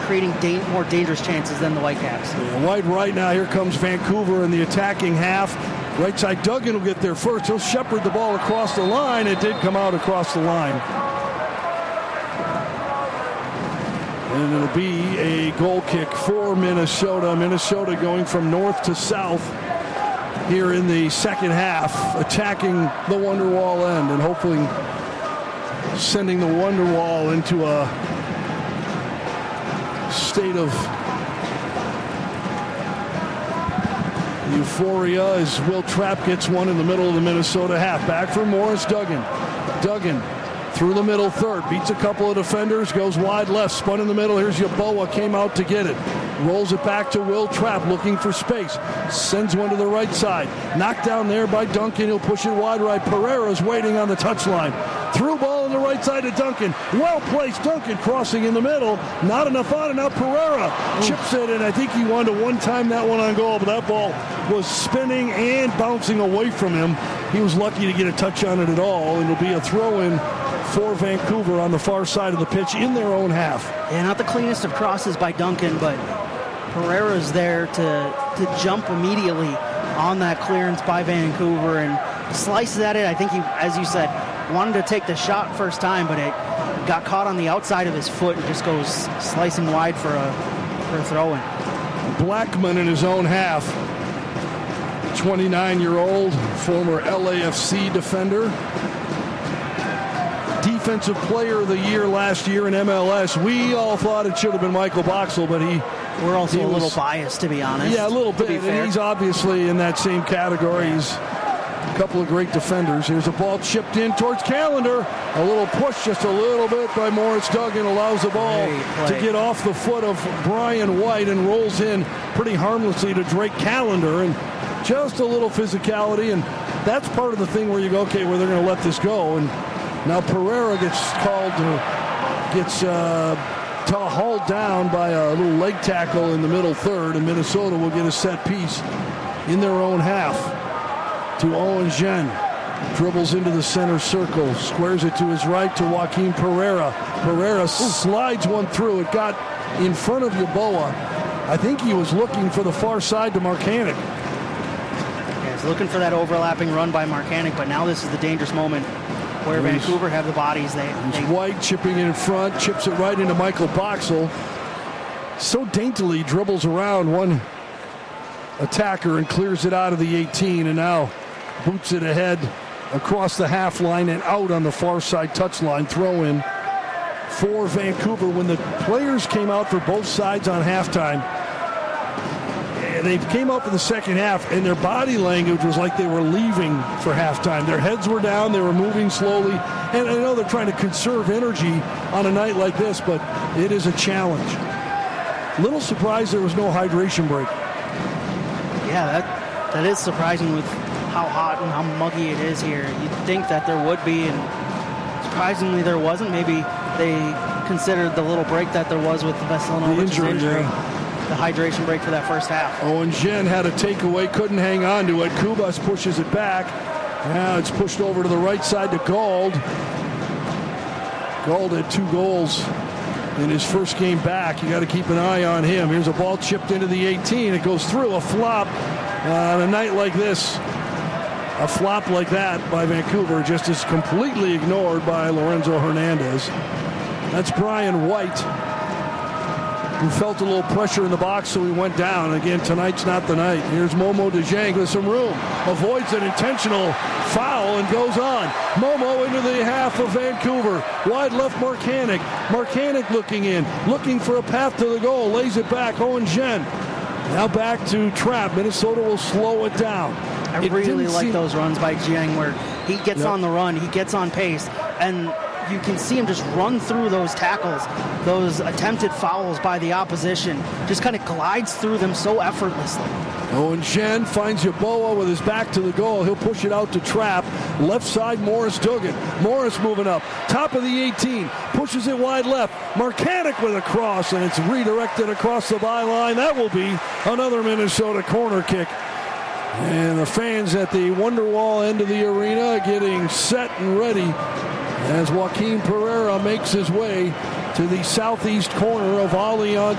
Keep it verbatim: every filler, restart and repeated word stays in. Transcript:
creating da- more dangerous chances than the Whitecaps. Yeah, wide right now. Here comes Vancouver in the attacking half. Right side, Duggan will get there first. He'll shepherd the ball across the line. It did come out across the line. And it'll be a goal kick for Minnesota. Minnesota going from north to south here in the second half, attacking the Wonderwall end and hopefully sending the Wonderwall into a state of euphoria as Will Trapp gets one in the middle of the Minnesota half. Back for Morris Duggan. Duggan through the middle third, beats a couple of defenders, goes wide left, spun in the middle. Here's Yeboah, came out to get it. Rolls it back to Will Trapp, looking for space. Sends one to the right side. Knocked down there by Duncan. He'll push it wide right. Pereira's waiting on the touchline. Through ball on the right side to Duncan. Well placed. Duncan crossing in the middle. Not enough on it. Now Pereira chips it, and I think he wanted to one-time that one on goal, but that ball was spinning and bouncing away from him. He was lucky to get a touch on it at all, and it'll be a throw-in for Vancouver on the far side of the pitch in their own half. Yeah, not the cleanest of crosses by Duncan, but Pereira's there to, to jump immediately on that clearance by Vancouver and slices at it. I think he, as you said, wanted to take the shot first time, but it got caught on the outside of his foot and just goes slicing wide for a, for a throw-in. Blackman in his own half. twenty-nine-year-old former L A F C defender. Defensive Player of the Year last year in M L S. We all thought it should have been Michael Boxall, but he... We're also he a was, little biased, to be honest. Yeah, a little bit. And he's obviously in that same category. He's a couple of great defenders. Here's a ball chipped in towards Callender. A little push, just a little bit by Morris Duggan, allows the ball to get off the foot of Brian White and rolls in pretty harmlessly to Drake Callender. And just a little physicality, and that's part of the thing where you go, okay, well, they're going to let this go. And now Pereira gets called, to, gets uh, hauled down by a little leg tackle in the middle third, and Minnesota will get a set piece in their own half to Owen Jen. Dribbles into the center circle, squares it to his right to Joaquin Pereira. Pereira slides one through. It got in front of Yeboah. I think he was looking for the far side to Marcanic. Yeah, he's looking for that overlapping run by Marcanic, but now this is the dangerous moment where He's, Vancouver have the bodies. They, they White chipping in front, chips it right into Michael Boxall. So daintily dribbles around one attacker and clears it out of the eighteen, and now boots it ahead across the half line and out on the far side touchline. Throw in for Vancouver. When the players came out for both sides on halftime, they came up in the second half, and their body language was like they were leaving for halftime. Their heads were down. They were moving slowly. And I know they're trying to conserve energy on a night like this, but it is a challenge. Little surprised there was no hydration break. Yeah, that that is surprising with how hot and how muggy it is here. You'd think that there would be, and surprisingly there wasn't. Maybe they considered the little break that there was with Veselinovich's injury. injury. Yeah. The hydration break for that first half. Owen Jen had a takeaway, couldn't hang on to it. Kubas pushes it back. Now it's pushed over to the right side to Gauld. Gauld had two goals in his first game back. You got to keep an eye on him. Here's a ball chipped into the eighteen. It goes through, a flop. Uh, on a night like this, a flop like that by Vancouver just is completely ignored by Lorenzo Hernandez. That's Brian White, who felt a little pressure in the box, so he went down. Again, tonight's not the night. Here's Momo DeJong with some room. Avoids an intentional foul and goes on. Momo into the half of Vancouver. Wide left Marcanic. Marcanic looking in, looking for a path to the goal. Lays it back. Owen Jen. Now back to Trapp. Minnesota will slow it down. I it really like seem... those runs by Jiang where he gets yep. on the run, he gets on pace, and you can see him just run through those tackles, those attempted fouls by the opposition, just kind of glides through them so effortlessly. Owen Jen finds Yeboah with his back to the goal. He'll push it out to Trapp. Left side, Morris Duggan. Morris moving up. Top of the eighteen. Pushes it wide left. Marcanic with a cross, and it's redirected across the byline. That will be another Minnesota corner kick. And the fans at the Wonderwall end of the arena getting set and ready as Joaquin Pereira makes his way to the southeast corner of Allianz